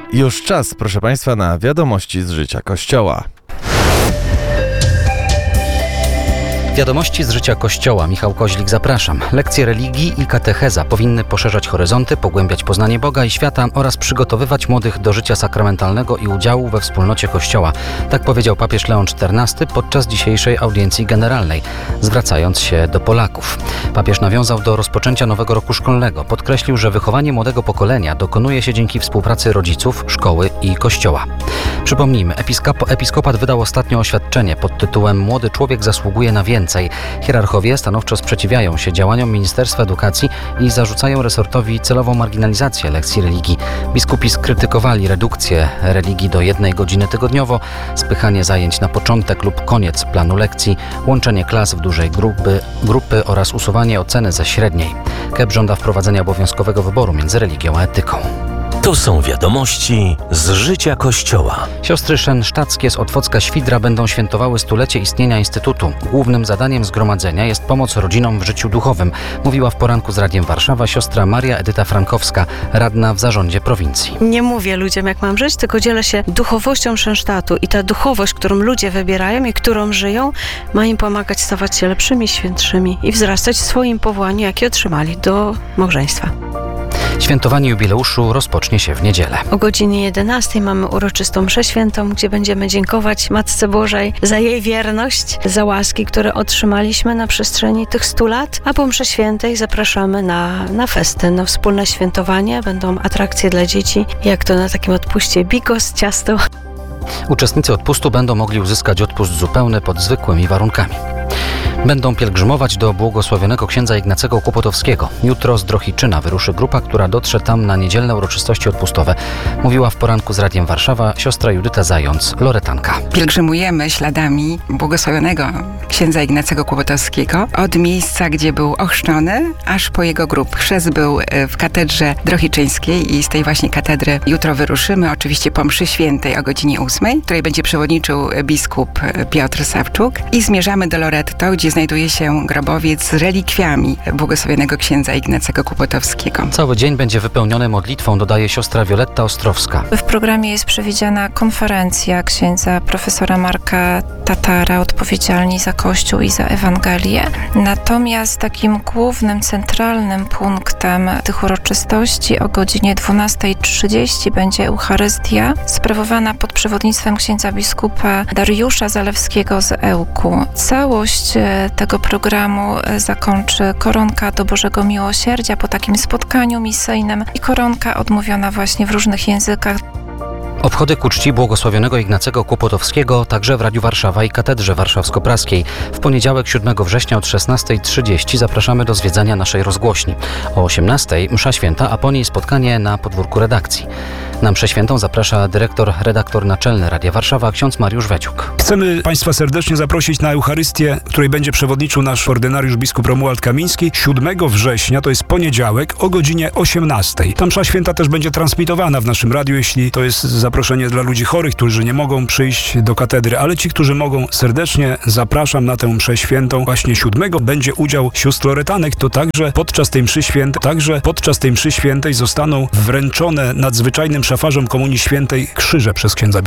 Już czas, proszę Państwa, na wiadomości z życia Kościoła. Wiadomości z życia Kościoła. Michał Koźlik, zapraszam. Lekcje religii i katecheza powinny poszerzać horyzonty, pogłębiać poznanie Boga i świata oraz przygotowywać młodych do życia sakramentalnego i udziału we wspólnocie Kościoła. Tak powiedział papież Leon XIV podczas dzisiejszej audiencji generalnej, zwracając się do Polaków. Papież nawiązał do rozpoczęcia nowego roku szkolnego. Podkreślił, że wychowanie młodego pokolenia dokonuje się dzięki współpracy rodziców, szkoły i Kościoła. Przypomnijmy, episkopat wydał ostatnio oświadczenie pod tytułem „Młody człowiek zasługuje na więcej”. Hierarchowie stanowczo sprzeciwiają się działaniom Ministerstwa Edukacji i zarzucają resortowi celową marginalizację lekcji religii. Biskupi skrytykowali redukcję religii do 1 godziny tygodniowo, spychanie zajęć na początek lub koniec planu lekcji, łączenie klas w dużej grupy oraz usuwanie oceny ze średniej. KEP żąda wprowadzenia obowiązkowego wyboru między religią a etyką. To są wiadomości z życia Kościoła. Siostry szensztackie z Otwocka-Świdra będą świętowały stulecie istnienia Instytutu. Głównym zadaniem zgromadzenia jest pomoc rodzinom w życiu duchowym, mówiła w poranku z Radiem Warszawa siostra Maria Edyta Frankowska, radna w zarządzie prowincji. Nie mówię ludziom, jak mam żyć, tylko dzielę się duchowością Szensztatu i ta duchowość, którą ludzie wybierają i którą żyją, ma im pomagać stawać się lepszymi, świętszymi i wzrastać w swoim powołaniu, jakie otrzymali do małżeństwa. Świętowanie jubileuszu rozpocznie się w niedzielę. O godzinie 11 mamy uroczystą mszę świętą, gdzie będziemy dziękować Matce Bożej za jej wierność, za łaski, które otrzymaliśmy na przestrzeni tych 100 lat, a po mszy świętej zapraszamy na festyn, na wspólne świętowanie. Będą atrakcje dla dzieci, jak to na takim odpuście bigos, ciasto. Uczestnicy odpustu będą mogli uzyskać odpust zupełny pod zwykłymi warunkami. Będą pielgrzymować do błogosławionego księdza Ignacego Kłopotowskiego. Jutro z Drohiczyna wyruszy grupa, która dotrze tam na niedzielne uroczystości odpustowe. Mówiła w poranku z Radiem Warszawa siostra Judyta Zając, loretanka. Pielgrzymujemy śladami błogosławionego księdza Ignacego Kłopotowskiego od miejsca, gdzie był ochrzczony, aż po jego grób. Chrzest był w katedrze drohiczyńskiej i z tej właśnie katedry jutro wyruszymy, oczywiście po mszy świętej o godzinie 8, której będzie przewodniczył biskup Piotr Sawczuk, i zmierzamy do Loretto, gdzie znajduje się grobowiec z relikwiami błogosławionego księdza Ignacego Kłopotowskiego. Cały dzień będzie wypełniony modlitwą, dodaje siostra Wioletta Ostrowska. W programie jest przewidziana konferencja księdza profesora Marka Tatara, odpowiedzialni za Kościół i za Ewangelię. Natomiast takim głównym, centralnym punktem tych uroczystości o godzinie 12:30 będzie Eucharystia, sprawowana pod przewodnictwem księdza biskupa Dariusza Zalewskiego z Ełku. Całość tego programu zakończy koronka do Bożego Miłosierdzia po takim spotkaniu misyjnym i koronka odmówiona właśnie w różnych językach. Obchody ku czci błogosławionego Ignacego Kłopotowskiego także w Radiu Warszawa i Katedrze Warszawsko-Praskiej. W poniedziałek 7 września od 16:30 zapraszamy do zwiedzania naszej rozgłośni. O 18:00 msza święta, a po niej spotkanie na podwórku redakcji. Na mszę świętą zaprasza redaktor naczelny Radia Warszawa, ksiądz Mariusz Weciuk. Chcemy Państwa serdecznie zaprosić na Eucharystię, której będzie przewodniczył nasz ordynariusz biskup Romuald Kamiński 7 września, to jest poniedziałek, o godzinie 18:00. Ta msza święta też będzie transmitowana w naszym radiu, jeśli to jest zaproszenie dla ludzi chorych, którzy nie mogą przyjść do katedry, ale ci, którzy mogą, serdecznie zapraszam na tę mszę świętą. Właśnie 7 będzie udział sióstr loretanek, to także podczas tej mszy świętej zostaną wręczone nadzwyczajnym szafarzom Komunii Świętej krzyże przez księdza